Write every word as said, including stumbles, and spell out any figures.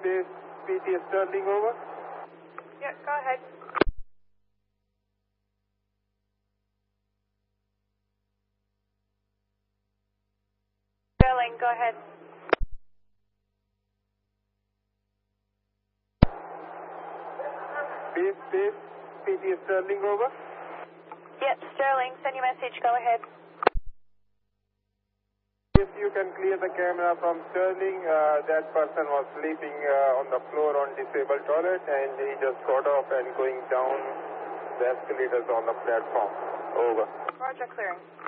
base, P T Sterling, over. Yeah, go ahead. Sterling, go ahead. Base, base, P T Sterling, over. Yep, Sterling, send your message, go ahead. If you can clear the camera from Sterling, uh, that person was sleeping uh, on the floor on disabled toilet and he just got off and going down the escalators on the platform. Over. Roger, clearing.